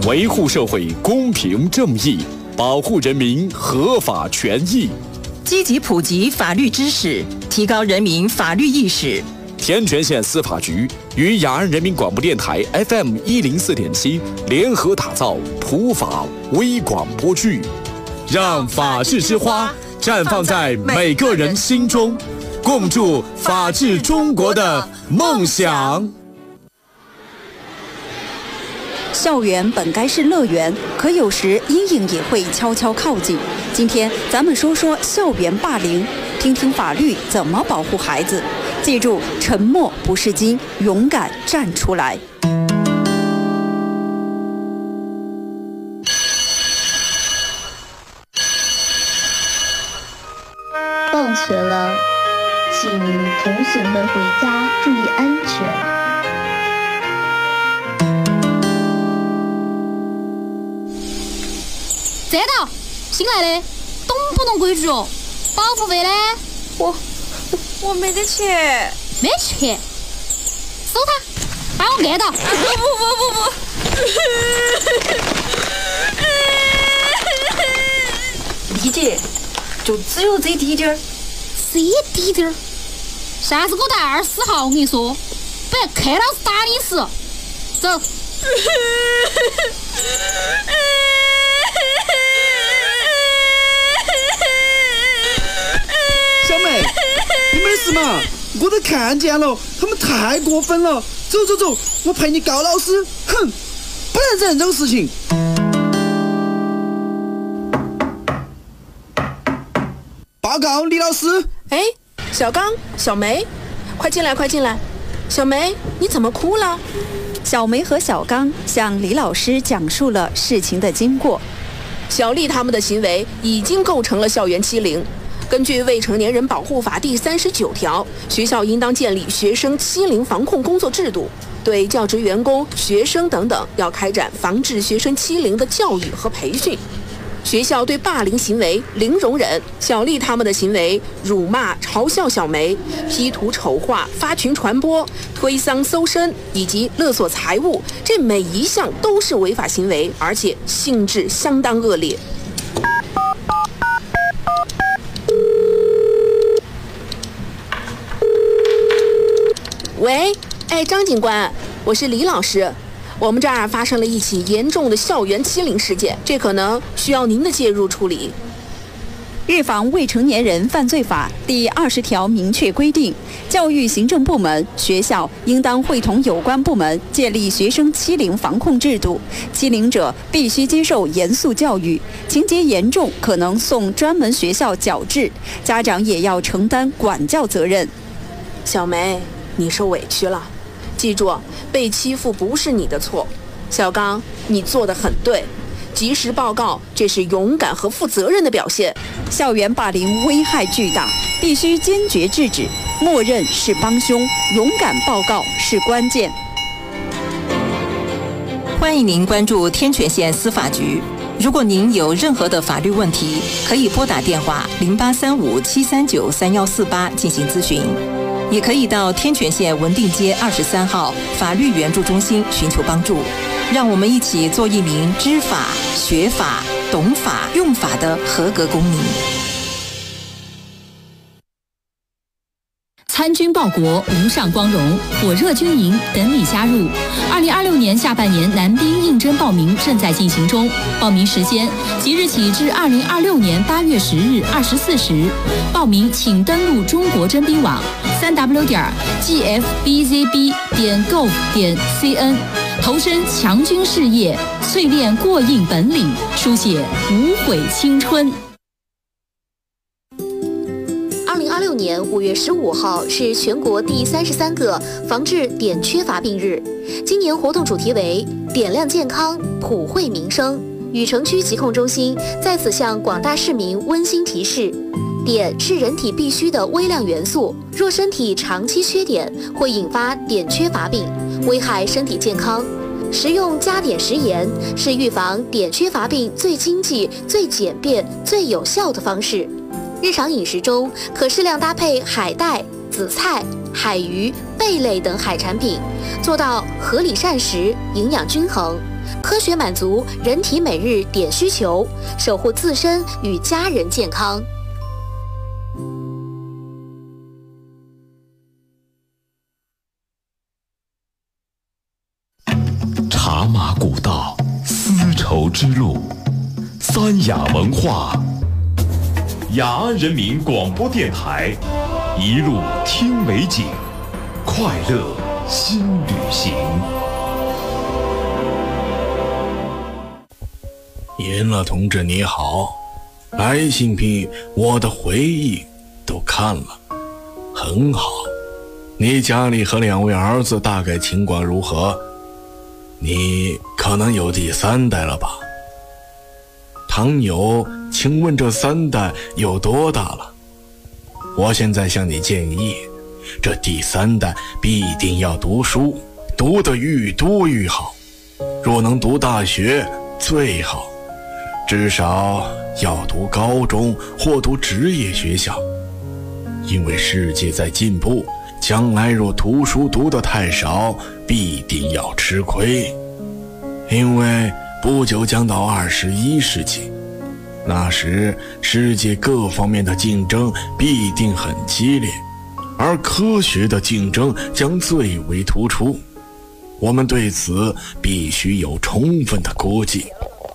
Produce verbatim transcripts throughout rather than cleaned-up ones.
维护社会公平正义，保护人民合法权益， 积极普及法律知识，提高人民法律意识。 天全县司法局与雅安人民广播电台 F M 一零四点七联合打造普法微广播剧，让法治之花绽放在每个人心中，共筑法治中国的梦想。 校园本该是乐园，可有时阴影也会悄悄靠近。今天咱们说说校园霸凌，听听法律怎么保护孩子。记住，沉默不是金，勇敢站出来。 放学了，请同学们回家注意安全。 站到，新来的，懂不懂规矩哦？保护费呢？ 我我没得钱。 没钱？收他，把我按到！ 不不不不不！理解，就只有这滴点儿。 这滴点儿？下次给我带二十号，我跟你说，不然看老师打你死。走。 小妹，你没事嘛？我都看见了，他们太过分了。走走走，我陪你告老师。哼，不能忍这种事情。报告李老师。 哎，小刚、小梅，快进来，快进来。小梅，你怎么哭了？ 小梅和小刚向李老师讲述了事情的经过。 小丽他们的行为已经构成了校园欺凌。根据《未成年人保护法》第三十九条，学校应当建立学生欺凌防控工作制度，对教职员工、学生等等要开展防治学生欺凌的教育和培训。学校对霸凌行为零容忍。小丽他们的行为辱骂、嘲笑小梅、P 图丑化、发群传播、推搡搜身以及勒索财物，这每一项都是违法行为，而且性质相当恶劣。喂，哎，张警官，我是李老师。我们这儿发生了一起严重的校园欺凌事件，这可能需要您的介入处理。 预防未成年人犯罪法第二十条明确规定，教育行政部门、学校应当会同有关部门建立学生欺凌防控制度，欺凌者必须接受严肃教育，情节严重可能送专门学校矫治，家长也要承担管教责任。 小梅，你受委屈了，记住，被欺负不是你的错。小刚，你做得很对，及时报告，这是勇敢和负责任的表现。 校园霸凌危害巨大，必须坚决制止，默认是帮凶，勇敢报告是关键。 欢迎您关注天全县司法局。如果您有任何的法律问题，可以拨打电话零八三五七三九三幺四八进行咨询。也可以到天全县文定街二十三号法律援助中心寻求帮助。让我们一起做一名知法、学法、懂法、用法的合格公民。 参军报国，无上光荣，火热军营等你加入。二零二六年下半年男兵应征报名正在进行中，报名时间即日起至二零二六年八月十日二十四时。报名请登录中国征兵网三 w 点 g f b z b 点 gov 点 c n， 投身强军事业，淬炼过硬本领，书写无悔青春。 二零二六年五月十五号是全国第三十三个防治碘缺乏病日。今年活动主题为“点亮健康，普惠民生”。禹城区疾控中心在此向广大市民温馨提示：碘是人体必需的微量元素，若身体长期缺碘，会引发碘缺乏病，危害身体健康。食用加碘食盐是预防碘缺乏病最经济、最简便、最有效的方式。日常饮食中可适量搭配海带、紫菜、海鱼、贝类等海产品，做到合理膳食，营养均衡。 科学满足人体每日碘需求，守护自身与家人健康。 茶马古道，丝绸之路，三雅文化。雅安人民广播电台，一路听美景，快乐新旅行。 银乐同志你好，来信比我的回忆都看了，很好。你家里和两位儿子大概情况如何？你可能有第三代了吧？倘有，请问这三代有多大了？我现在向你建议，这第三代必定要读书，读得愈多愈好。若能读大学最好，至少要读高中或读职业学校。因为世界在进步，将来若读书读得太少，必定要吃亏。因为不久将到二十一世纪，那时世界各方面的竞争必定很激烈，而科学的竞争将最为突出。我们对此必须有充分的估计。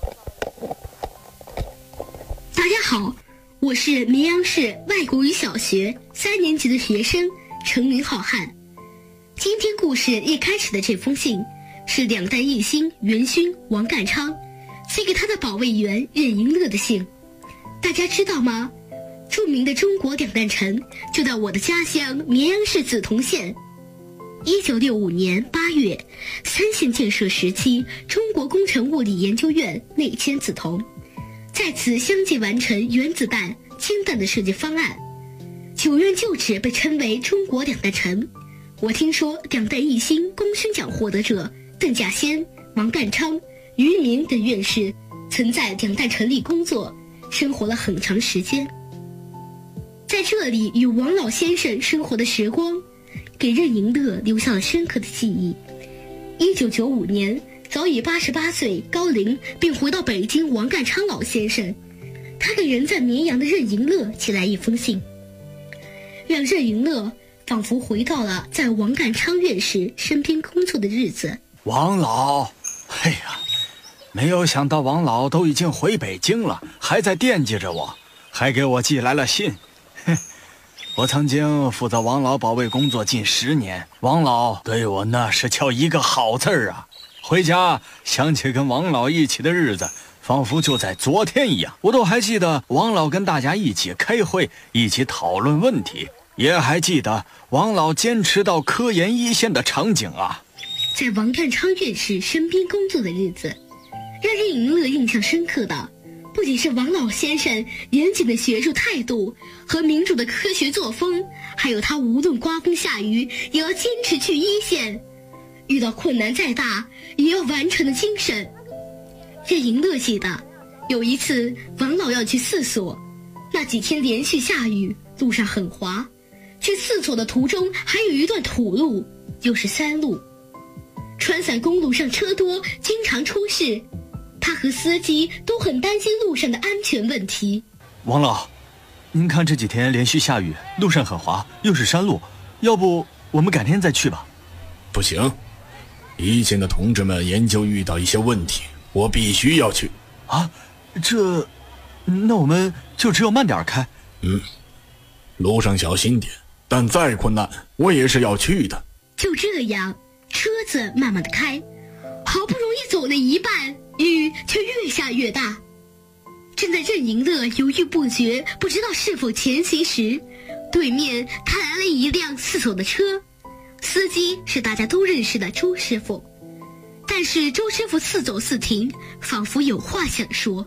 大家好，我是绵阳市外国语小学三年级的学生程明浩瀚。今天故事一开始的这封信是两弹一星元勋王干昌写给他的保卫员任盈乐的信。大家知道吗？著名的中国两弹城就在我的家乡绵阳市梓潼县。一九六五年八月，三线建设时期，中国工程物理研究院内迁梓潼，在此相继完成原子弹、氢弹的设计方案。九院旧址被称为中国两弹城。我听说两弹一星功勋奖获得者邓稼先、王干昌、于明等院士曾在两弹城里工作，生活了很长时间。在这里与王老先生生活的时光，给任盈乐留下了深刻的记忆。一九九五年，早已八十八岁高龄并回到北京王干昌老先生，他给人在绵阳的任盈乐寄来一封信，让任盈乐仿佛回到了在王干昌院士身边工作的日子。 王老，哎呀，没有想到王老都已经回北京了，还在惦记着我，还给我寄来了信。我曾经负责王老保卫工作近十年，王老对我那是叫一个好字儿啊！回家想起跟王老一起的日子，仿佛就在昨天一样。我都还记得王老跟大家一起开会，一起讨论问题，也还记得王老坚持到科研一线的场景啊。 在王干昌院士身边工作的日子，让任盈乐印象深刻的不仅是王老先生严谨的学术态度和民主的科学作风，还有他无论刮风下雨也要坚持去一线，遇到困难再大也要完成的精神。任盈乐记得有一次王老要去四所，那几天连续下雨，路上很滑，去四所的途中还有一段土路，又是山路，川陕公路上车多，经常出事，他和司机都很担心路上的安全问题。 王老，您看这几天连续下雨，路上很滑，又是山路，要不我们改天再去吧？ 不行，一线的同志们研究遇到一些问题，我必须要去。 啊，这，那我们就只有慢点开。 嗯，路上小心点，但再困难我也是要去的。 就这样，车子慢慢的开，好不容易走了一半，雨却越下越大。正在任盈乐犹豫不决，不知道是否前行时，对面开来了一辆四所的车，司机是大家都认识的周师傅。但是周师傅似走似停，仿佛有话想说。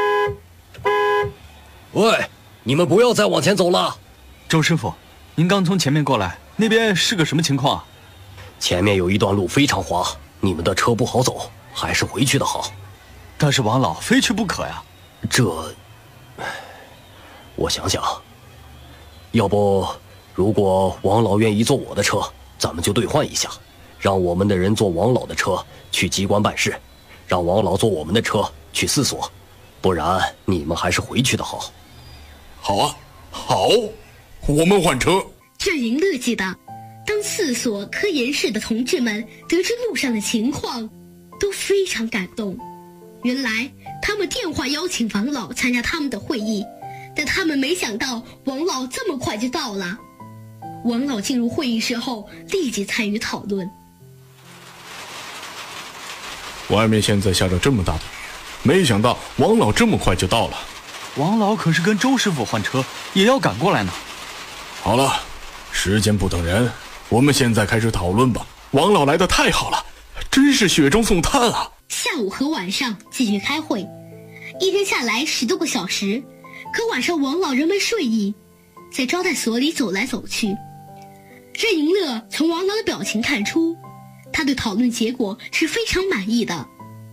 喂，你们不要再往前走了。 周师傅，您刚从前面过来，那边是个什么情况啊？ 前面有一段路非常滑，你们的车不好走，还是回去的好。 但是王老非去不可呀。 这，我想想，要不如果王老愿意坐我的车，咱们就兑换一下，让我们的人坐王老的车去机关办事， 让王老坐我们的车去四所，不然你们还是回去的好。 好啊，好，我们换车。 郑银乐记得，当四所科研室的同志们得知路上的情况，都非常感动。原来他们电话邀请王老参加他们的会议，但他们没想到王老这么快就到了。王老进入会议室后，立即参与讨论。 外面现在下着这么大的雨，没想到王老这么快就到了。 王老可是跟周师傅换车，也要赶过来呢。 好了，时间不等人，我们现在开始讨论吧。王老来得太好了，真是雪中送炭啊！ 下午和晚上继续开会，一天下来十多个小时，可晚上王老仍没睡意，在招待所里走来走去。任盈乐从王老的表情看出，他对讨论结果是非常满意的。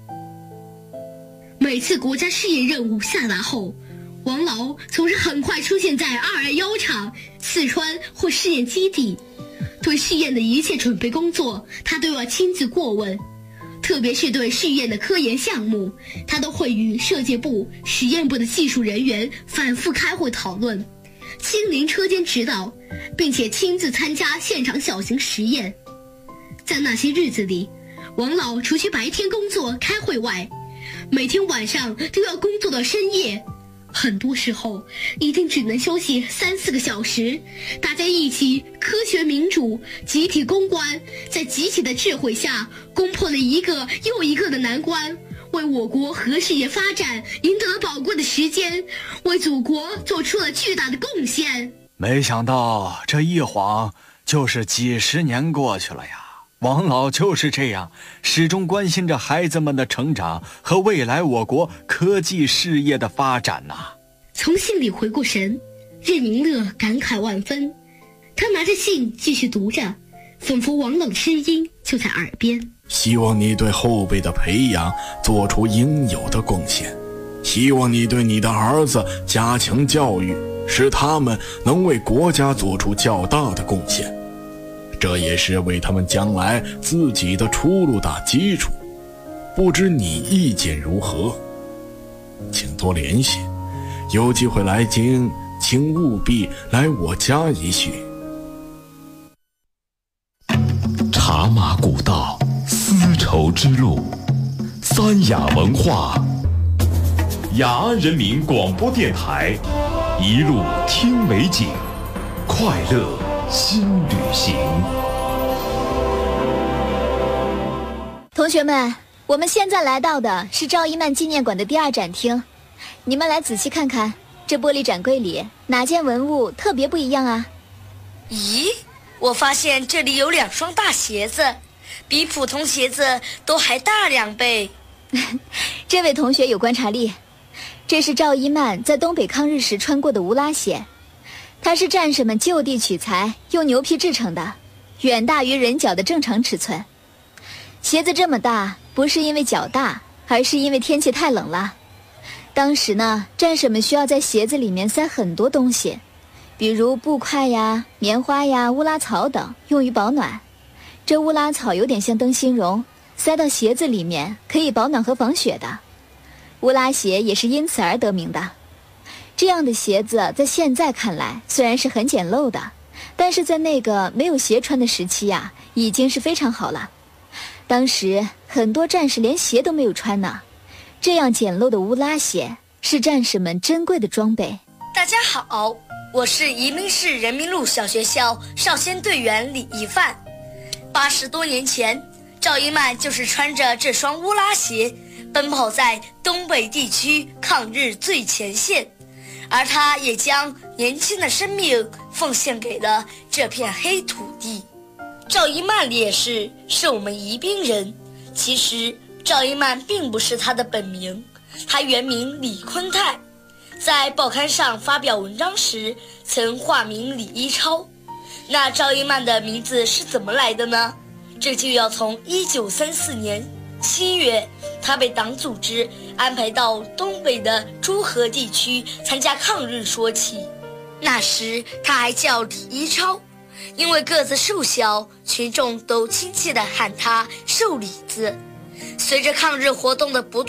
每次国家试验任务下达后，王老总是很快出现在二二幺厂、四川或试验基地，对试验的一切准备工作，他都要亲自过问。特别是对试验的科研项目，他都会与设计部、实验部的技术人员反复开会讨论，亲临车间指导，并且亲自参加现场小型实验。在那些日子里，王老除去白天工作开会外，每天晚上都要工作到深夜，很多时候一定只能休息三四个小时。大家一起科学民主集体攻关，在集体的智慧下攻破了一个又一个的难关，为我国核事业发展赢得了宝贵的时间，为祖国做出了巨大的贡献。 没想到这一晃就是几十年过去了呀。王老就是这样，始终关心着孩子们的成长和未来我国科技事业的发展呐、啊。 从信里回过神，任盈乐感慨万分。他拿着信继续读着，仿佛王老的声音就在耳边。 希望你对后辈的培养做出应有的贡献，希望你对你的儿子加强教育，使他们能为国家做出较大的贡献。这也是为他们将来自己的出路打基础。不知你意见如何？请多联系，有机会来京，请务必来我家一叙。 茶马古道，丝绸之路，三雅文化，雅安人民广播电台，一路听美景，快乐新旅行。 同学们，我们现在来到的是赵一曼纪念馆的第二展厅，你们来仔细看看，这玻璃展柜里哪件文物特别不一样啊？ 咦，我发现这里有两双大鞋子，比普通鞋子都还大两倍。 这位同学有观察力，这是赵一曼在东北抗日时穿过的乌拉鞋，它是战士们就地取材，用牛皮制成的，远大于人脚的正常尺寸。鞋子这么大，不是因为脚大，而是因为天气太冷了。当时呢，战士们需要在鞋子里面塞很多东西，比如布块呀、棉花呀、乌拉草等，用于保暖。这乌拉草有点像灯芯绒，塞到鞋子里面可以保暖和防雪的。乌拉鞋也是因此而得名的。这样的鞋子在现在看来虽然是很简陋的，但是在那个没有鞋穿的时期呀、啊，已经是非常好了。当时很多战士连鞋都没有穿呢，这样简陋的乌拉鞋是战士们珍贵的装备。 大家好，我是宜宾市人民路小学校少先队员李一范。八十多年前，赵一曼就是穿着这双乌拉鞋奔跑在东北地区抗日最前线，而他也将年轻的生命奉献给了这片黑土地。赵一曼烈士是我们宜宾人，其实赵一曼并不是他的本名，他原名李坤泰，在报刊上发表文章时曾化名李一超。那赵一曼的名字是怎么来的呢？这就要从一九三四年七月，他被党组织安排到东北的诸河地区参加抗日说起。那时他还叫李一超，因为个子瘦小，群众都亲切地喊他瘦李子。 随着抗日活动的不